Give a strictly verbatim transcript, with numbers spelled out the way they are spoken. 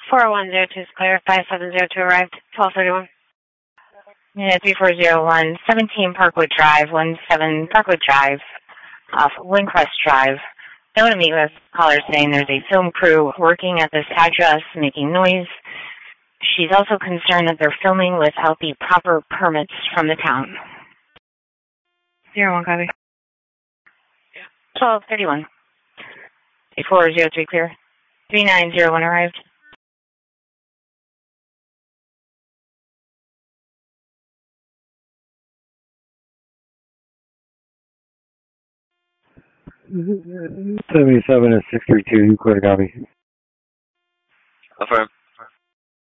four one zero two is clear. five seven zero two arrived. twelve thirty-one. Yeah, three four zero one, seventeen Parkwood Drive, one seven Parkwood Drive, off Windcrest Drive. I want to meet with caller saying there's a film crew working at this address making noise. She's also concerned that they're filming without the proper permits from the town. Zero one copy. twelve thirty-one. eight four zero three clear. three nine zero one arrived. seventy-seven is six three two, clear copy. Affirm.